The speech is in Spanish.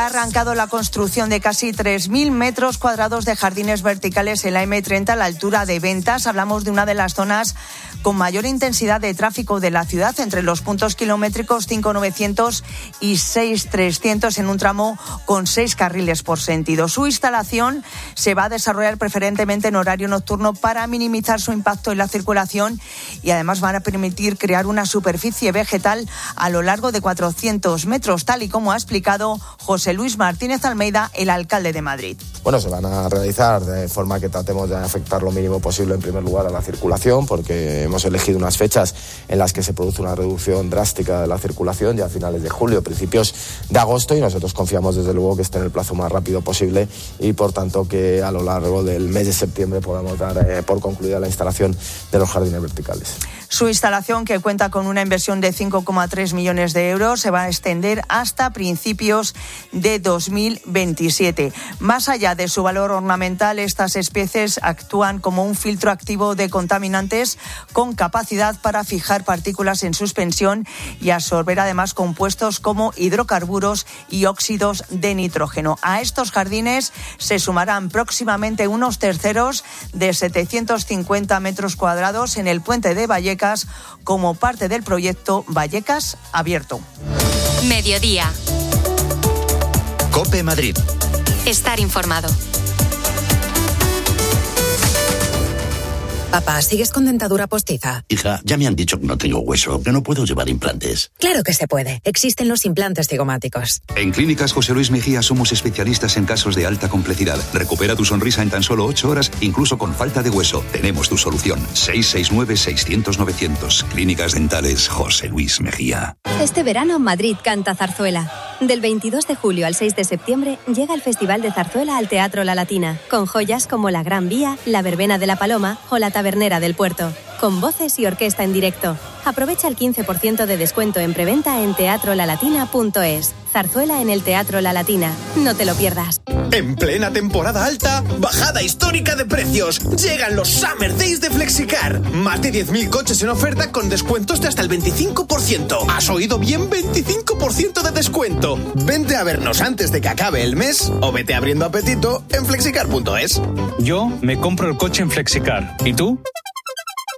ha arrancado la construcción de casi 3.000 metros cuadrados de jardines verticales en la M30 a la altura de Ventas. Hablamos de una de las zonas con mayor intensidad de tráfico de la ciudad, entre los puntos kilométricos 5.900 y 6.300 en un tramo con 6 carriles por sentido. Su instalación se va a desarrollar preferentemente en horario nocturno para minimizar su impacto en la circulación y además van a permitir crear una superficie vegetal a lo largo de 400 metros, tal y como ha explicado José Luis Martínez Almeida, el alcalde de Madrid. Bueno, se van a realizar de forma que tratemos de afectar lo mínimo posible en primer lugar a la circulación, porque hemos elegido unas fechas en las que se produce una reducción drástica de la circulación, ya a finales de julio, principios de agosto, y nosotros confiamos desde luego que esté en el plazo más rápido posible y por tanto que a lo largo del mes de septiembre podamos dar por concluida la instalación de los jardines verticales. Su instalación, que cuenta con una inversión de 5,3 millones de euros, se va a extender hasta principios de 2027. Más allá de su valor ornamental, estas especies actúan como un filtro activo de contaminantes con capacidad para fijar partículas en suspensión y absorber además compuestos como hidrocarburos y óxidos de nitrógeno. A estos jardines se sumarán próximamente unos terceros de 750 metros cuadrados en el puente de Vallecas como parte del proyecto Vallecas Abierto. Mediodía. COPE Madrid. Estar informado. Papá, ¿sigues con dentadura postiza? Hija, ya me han dicho que no tengo hueso, que no puedo llevar implantes. Claro que se puede. Existen los implantes cigomáticos. En Clínicas José Luis Mejía somos especialistas en casos de alta complejidad. Recupera tu sonrisa en tan solo 8 horas, incluso con falta de hueso. Tenemos tu solución. 669-600-900. Clínicas Dentales José Luis Mejía. Este verano Madrid canta zarzuela. Del 22 de julio al 6 de septiembre llega el Festival de Zarzuela al Teatro La Latina, con joyas como La Gran Vía, La Verbena de la Paloma o La Tabernera del Puerto, con voces y orquesta en directo. Aprovecha el 15% de descuento en preventa en teatrolalatina.es. Zarzuela en el Teatro La Latina. No te lo pierdas. En plena temporada alta, bajada histórica de precios. Llegan los Summer Days de Flexicar. Más de 10.000 coches en oferta con descuentos de hasta el 25%. ¿Has oído bien? 25% de descuento. Vente a vernos antes de que acabe el mes o vete abriendo apetito en flexicar.es. Yo me compro el coche en Flexicar. ¿Y tú?